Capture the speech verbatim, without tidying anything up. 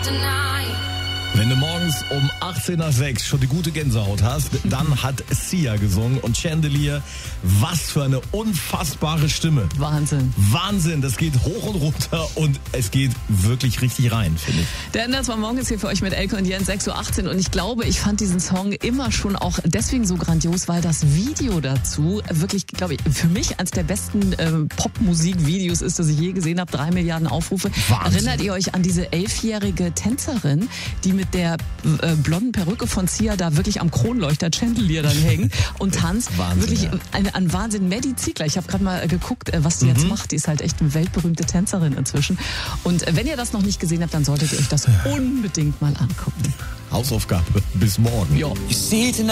Wenn du morgens um achtzehn nach sechs schon die gute Gänsehaut hast, dann hat Sia gesungen und Chandelier, was für eine unfassbare Stimme. Wahnsinn. Wahnsinn, das geht hoch und runter und es geht wirklich richtig rein, finde ich. Der Enders war morgens hier für euch mit Elke und Jens, sechs Uhr achtzehn und ich glaube, ich fand diesen Song immer schon auch deswegen so grandios, weil das Video dazu wirklich, glaube ich, für mich eines der besten äh, Popmusikvideos ist, das ich je gesehen habe, drei Milliarden Aufrufe. Wahnsinn. Erinnert ihr euch an diese elfjährige Tänzerin, die mit der äh, blonden Perücke von Sia da wirklich am Kronleuchter Chandelier dann hängt und tanzt? Wahnsinn, wirklich ja. ein, ein Wahnsinn. Maddie Ziegler, ich habe gerade mal geguckt, äh, was die mhm. jetzt macht. Die ist halt echt eine weltberühmte Tänzerin inzwischen. Und äh, wenn ihr das noch nicht gesehen habt, dann solltet ihr euch das unbedingt mal angucken. Hausaufgabe bis morgen. Ja.